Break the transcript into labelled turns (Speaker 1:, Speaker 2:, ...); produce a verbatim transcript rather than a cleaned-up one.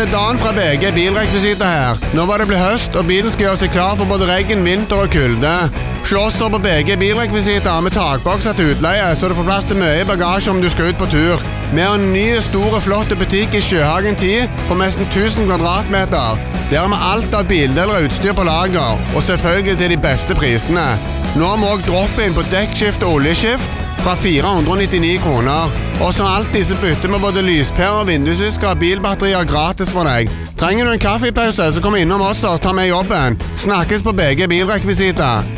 Speaker 1: Dan fra B G Bilrekvisita her. Nå var det blitt høst, og bilen skal gjøre seg klar for både regn, vinter og kulde. Slåsser på B G Bilrekvisita med takbokser til utleie, så du får plass til mye bagasje om du skal ut på tur. Vi har en ny, stor og flott butikk i Sjøhagen ti på nesten tusen kvadratmeter. Der har vi alt av bildeler og utstyr på lager, og selvfølgelig til de beste prisene. Nå har vi også drop-in på dekkskift og oljeskift fra fire hundre nittini kroner. Og som alltid så bytter vi både lyspærer, vindusvisker og bilbatterier gratis for deg. Trenger du en kaffepause, så kom innom oss og ta med jobben. Snakkes på B G Bilrekvisita.